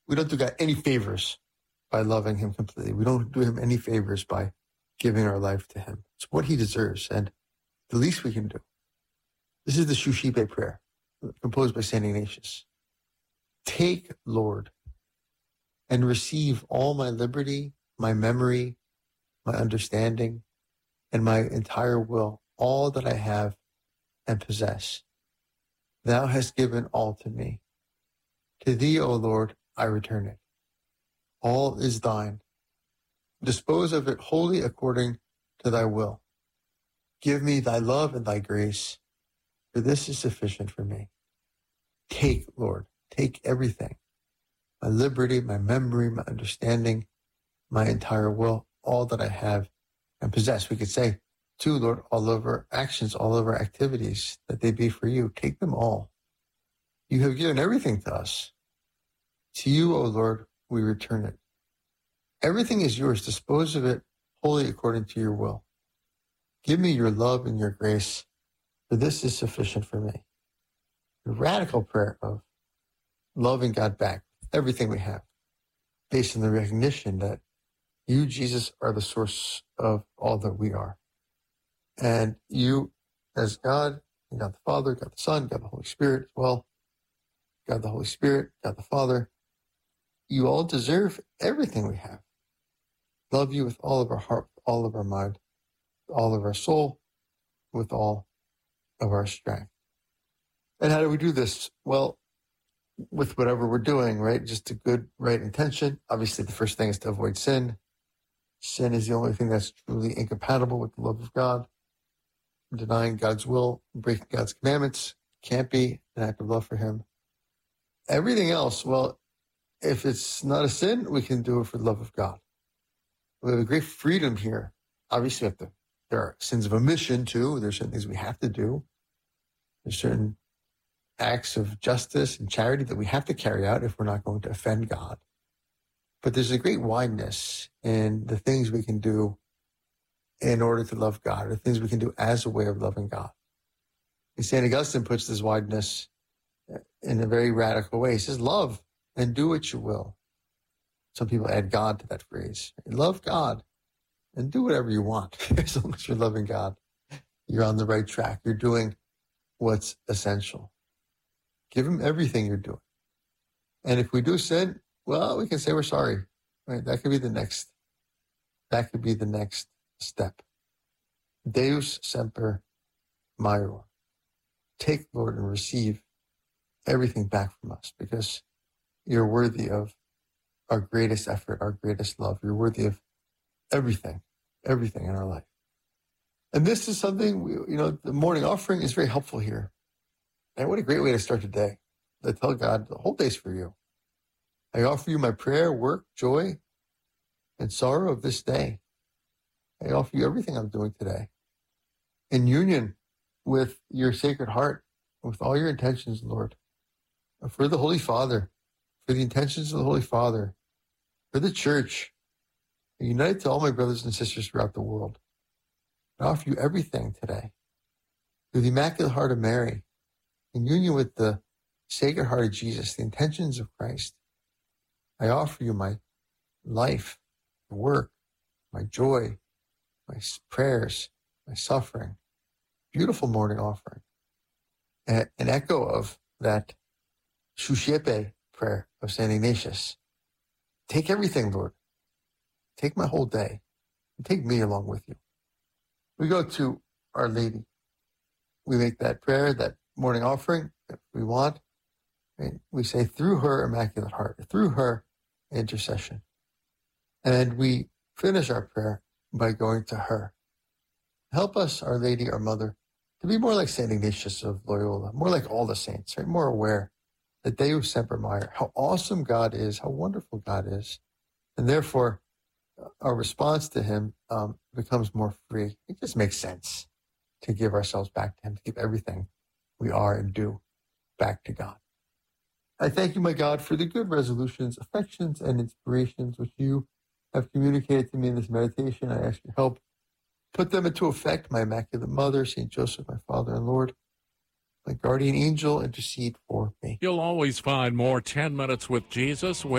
We don't do God any favors by loving him completely. We don't do him any favors by giving our life to him. It's what he deserves and the least we can do. This is the Shushipe prayer, composed by St. Ignatius. Take, Lord, and receive all my liberty, my memory, my understanding, and my entire will, all that I have and possess. Thou hast given all to me. To thee, O Lord, I return it. All is thine. Dispose of it wholly according to thy will. Give me thy love and thy grace, for this is sufficient for me. Take, Lord, take everything. My liberty, my memory, my understanding, my entire will, all that I have and possess. We could say, too, Lord, all of our actions, all of our activities, that they be for you. Take them all. You have given everything to us. To you, O Lord, we return it. Everything is yours. Dispose of it wholly according to your will. Give me your love and your grace, for this is sufficient for me. The radical prayer of loving God back, everything we have, based on the recognition that you, Jesus, are the source of all that we are. And you, as God, God the Father, God the Son, God the Holy Spirit as well, God the Holy Spirit, God the Father, you all deserve everything we have. Love you with all of our heart, with all of our mind, with all of our soul, with all of our strength. And how do we do this? Well, with whatever we're doing, right? Just a good, right intention. Obviously, the first thing is to avoid sin. Sin is the only thing that's truly incompatible with the love of God. Denying God's will, breaking God's commandments can't be an act of love for him. Everything else, well, if it's not a sin, we can do it for the love of God. We have a great freedom here. Obviously, there are sins of omission too. There's certain things we have to do. There's certain acts of justice and charity that we have to carry out if we're not going to offend God. But there's a great wideness in the things we can do in order to love God, or things we can do as a way of loving God. And St. Augustine puts this wideness in a very radical way. He says, love and do what you will. Some people add God to that phrase. Love God and do whatever you want. As long as you're loving God, you're on the right track. You're doing what's essential. Give him everything you're doing. And if we do sin, well, we can say we're sorry. Right? That could be the next step. Deus semper maior. Take, Lord, and receive everything back from us, because you're worthy of our greatest effort, our greatest love. You're worthy of everything in our life. And this is something, the morning offering is very helpful here. And what a great way to start the day. To tell God, the whole day's for you. I offer you my prayer, work, joy, and sorrow of this day. I offer you everything I'm doing today. In union with your Sacred Heart, with all your intentions, Lord. For the Holy Father, for the intentions of the Holy Father, for the Church, united to all my brothers and sisters throughout the world. I offer you everything today. Through the Immaculate Heart of Mary, in union with the Sacred Heart of Jesus, the intentions of Christ, I offer you my life, my work, my joy, my prayers, my suffering. Beautiful morning offering. An echo of that Shushipe prayer of St. Ignatius. Take everything, Lord. Take my whole day. And take me along with you. We go to Our Lady. We make that prayer, that morning offering, if we want. And we say, through her Immaculate Heart, through her intercession. And we finish our prayer by going to her. Help us, Our Lady, our Mother, to be more like St. Ignatius of Loyola, more like all the saints, right? More aware that Deus semper maior, how awesome God is, how wonderful God is. And therefore, our response to him becomes more free. It just makes sense to give ourselves back to him, to give everything we are and do back to God. I thank you, my God, for the good resolutions, affections, and inspirations which you have communicated to me in this meditation. I ask your help. Put them into effect, my Immaculate Mother, St. Joseph, my Father and Lord. My guardian angel, intercede for me. You'll always find more 10 Minutes with Jesus